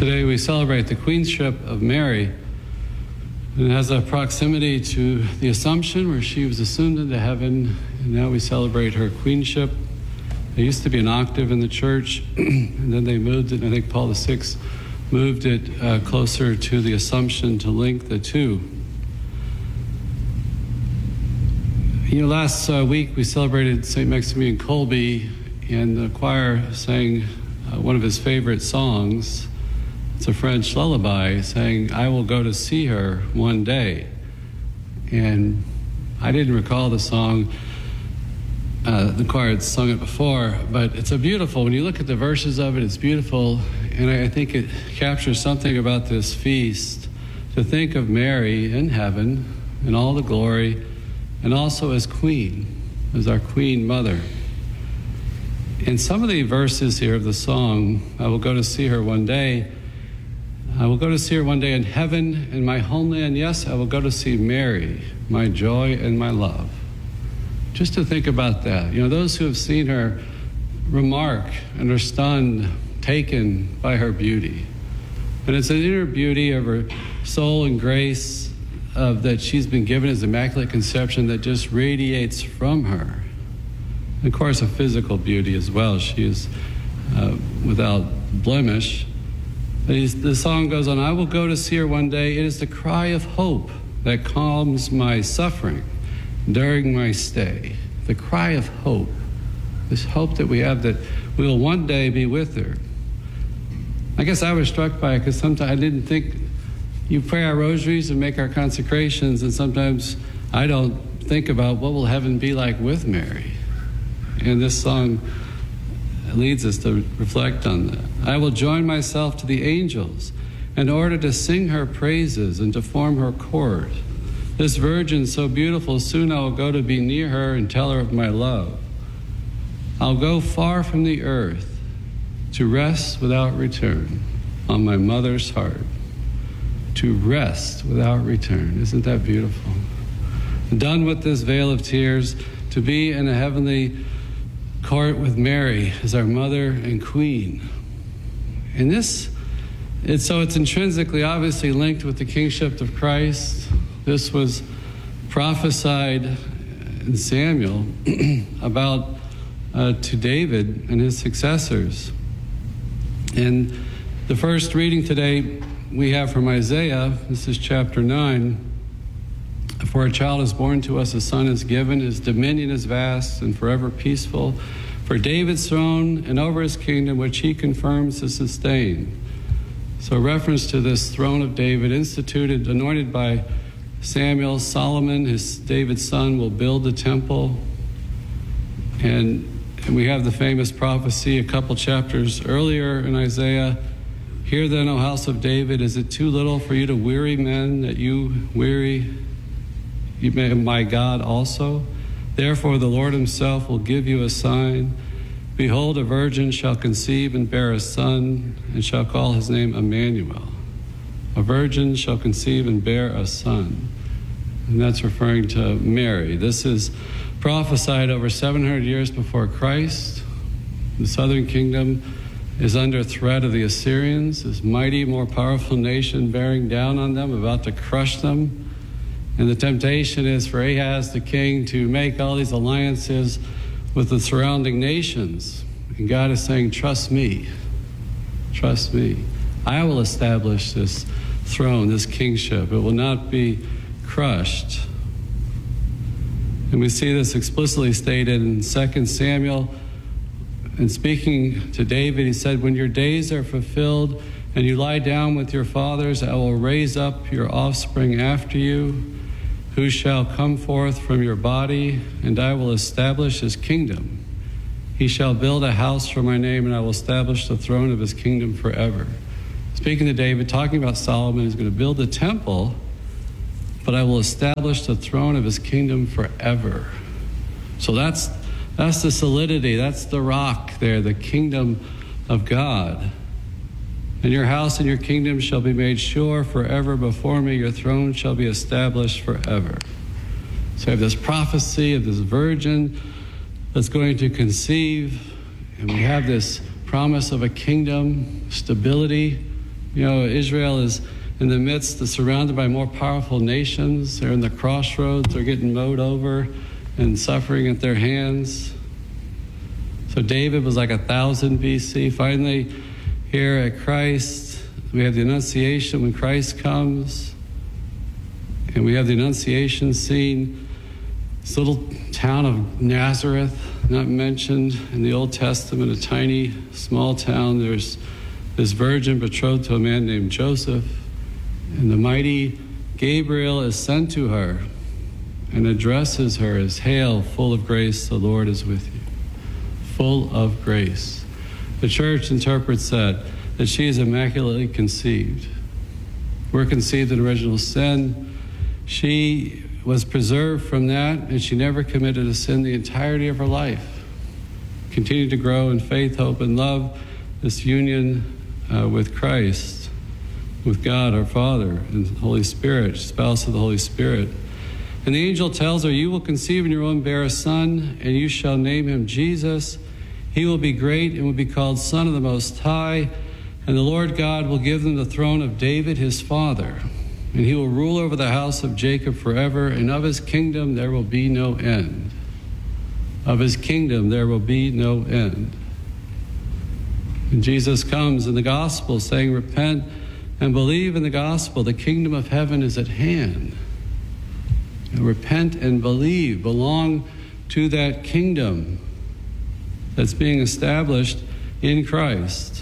Today we celebrate the queenship of Mary, and it has a proximity to the Assumption, where she was assumed into heaven, and now we celebrate her queenship. There used to be an octave in the church, and then they moved it, I think Paul VI moved it closer to the Assumption to link the two. Last week we celebrated St. Maximilian Kolbe, and the choir sang one of his favorite songs. It's a French lullaby saying, "I will go to see her one day." And I didn't recall the song. The choir had sung it before, but it's a beautiful, when you look at the verses of it, it's beautiful. And I think it captures something about this feast, to think of Mary in heaven in all the glory, and also as queen, as our queen mother. In some of the verses here of the song, "I will go to see her one day," I will go to see her one day in heaven, in my homeland. Yes, I will go to see Mary, my joy and my love. Just to think about that. Those who have seen her remark and are stunned, taken by her beauty. And it's an inner beauty of her soul and grace that she's been given as Immaculate Conception that just radiates from her. And of course, a physical beauty as well. She is without blemish. The song goes on, "I will go to see her one day. It is the cry of hope that calms my suffering during my stay." The cry of hope. This hope that we have that we will one day be with her. I guess I was struck by it because sometimes I didn't think, you pray our rosaries and make our consecrations, and sometimes I don't think about what will heaven be like with Mary. And this song leads us to reflect on that. "I will join myself to the angels in order to sing her praises and to form her court. This virgin so beautiful, soon I will go to be near her and tell her of my love. I'll go far from the earth to rest without return on my mother's heart." To rest without return. Isn't that beautiful? Done with this veil of tears, to be in a heavenly court with Mary as our mother and queen. And it's intrinsically, obviously linked with the kingship of Christ. This was prophesied in Samuel about to David and his successors. And the first reading today we have from Isaiah. This is chapter 9. "For a child is born to us, a son is given, his dominion is vast and forever peaceful. For David's throne and over his kingdom, which he confirms to sustain." So reference to this throne of David, instituted, anointed by Samuel. Solomon, David's son, will build the temple. And we have the famous prophecy a couple chapters earlier in Isaiah. "Hear then, O house of David, is it too little for you to weary men, that you weary my God also? Therefore the Lord himself will give you a sign. Behold, a virgin shall conceive and bear a son, and shall call his name Emmanuel." A virgin shall conceive and bear a son. And that's referring to Mary. This is prophesied over 700 years before Christ. The southern kingdom is under threat of the Assyrians, this mighty, more powerful nation bearing down on them, about to crush them. And the temptation is for Ahaz the king to make all these alliances with the surrounding nations. And God is saying, trust me. Trust me. I will establish this throne, this kingship. It will not be crushed. And we see this explicitly stated in 2 Samuel. And speaking to David, he said, "When your days are fulfilled and you lie down with your fathers, I will raise up your offspring after you, who shall come forth from your body, and I will establish his kingdom. He shall build a house for my name, and I will establish the throne of his kingdom forever." Speaking to David, talking about Solomon, who's going to build the temple, but I will establish the throne of his kingdom forever. So that's the solidity, that's the rock there, the kingdom of God. "And your house and your kingdom shall be made sure forever before me. Your throne shall be established forever." So we have this prophecy of this virgin that's going to conceive, and we have this promise of a kingdom, stability, You know, Israel is in the midst, surrounded by more powerful nations. They're in the crossroads. They're getting mowed over and suffering at their hands. So David was like 1000 BC. Finally, here at Christ, we have the Annunciation when Christ comes. And we have the Annunciation scene. This little town of Nazareth, not mentioned in the Old Testament, a tiny, small town. There's this virgin betrothed to a man named Joseph. And the mighty Gabriel is sent to her and addresses her as, "Hail, full of grace, the Lord is with you." Full of grace. The church interprets that she is immaculately conceived. We're conceived in original sin. She was preserved from that, and she never committed a sin the entirety of her life. Continued to grow in faith, hope, and love, this union with Christ, with God our Father and the Holy Spirit, spouse of the Holy Spirit. And the angel tells her, "You will conceive in your womb, bear a son, and you shall name him Jesus. He will be great and will be called Son of the Most High, and the Lord God will give him the throne of David his father. And he will rule over the house of Jacob forever, and of his kingdom there will be no end." Of his kingdom there will be no end. And Jesus comes in the gospel saying, "Repent and believe in the gospel. The kingdom of heaven is at hand." And repent and believe, belong to that kingdom that's being established in Christ.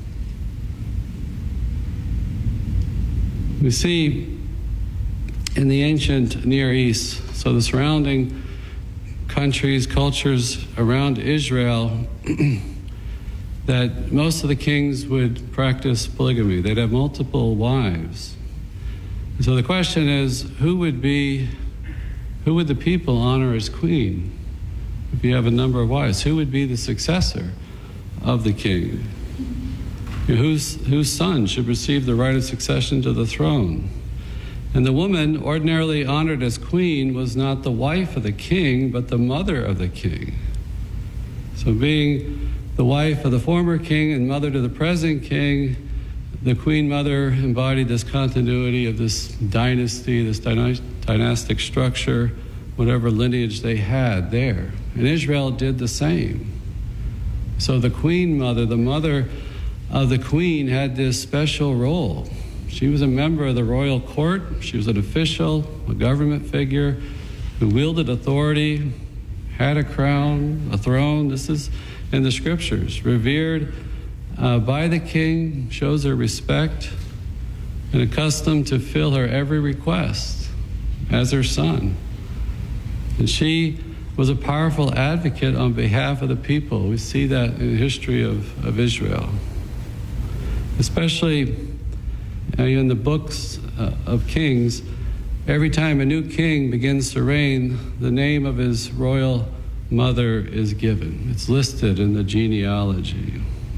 We see in the ancient Near East, so the surrounding countries, cultures around Israel, that most of the kings would practice polygamy. They'd have multiple wives. And so the question is, who would the people honor as queen? If you have a number of wives, who would be the successor of the king? Whose son should receive the right of succession to the throne? And the woman ordinarily honored as queen was not the wife of the king, but the mother of the king. So being the wife of the former king and mother to the present king, the queen mother embodied this continuity of this dynasty, this dynastic structure, whatever lineage they had there. And Israel did the same. So the queen mother, the mother of the queen, had this special role. She was a member of the royal court. She was an official, a government figure who wielded authority, had a crown, a throne. This is in the scriptures. Revered by the king, shows her respect, and accustomed to fill her every request as her son. And she was a powerful advocate on behalf of the people. We see that in the history of Israel. Especially in the books of Kings, every time a new king begins to reign, the name of his royal mother is given. It's listed in the genealogy.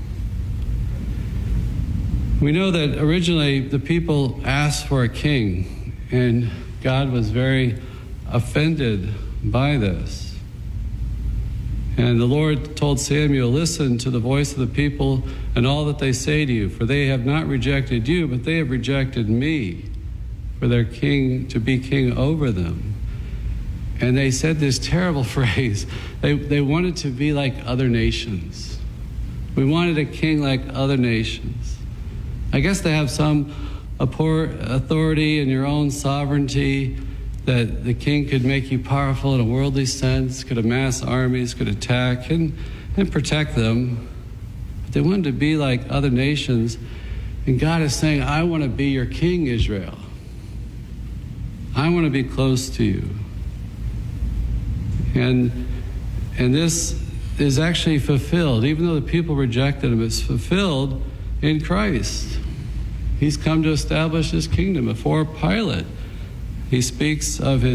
We know that originally the people asked for a king, and God was very offended by this. And the Lord told Samuel, "Listen to the voice of the people and all that they say to you, for they have not rejected you, but they have rejected me for their king to be king over them." And they said this terrible phrase. They wanted to be like other nations. We wanted a king like other nations. I guess they have some authority in your own sovereignty, that the king could make you powerful in a worldly sense, could amass armies, could attack and protect them. But they wanted to be like other nations. And God is saying, "I want to be your king, Israel. I want to be close to you." And this is actually fulfilled. Even though the people rejected him, it's fulfilled in Christ. He's come to establish his kingdom. Before Pilate, he speaks of his